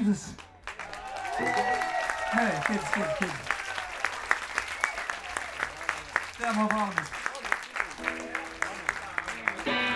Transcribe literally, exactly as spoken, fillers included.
Jesus. Hey, kids, kids, kids. Stand up on this.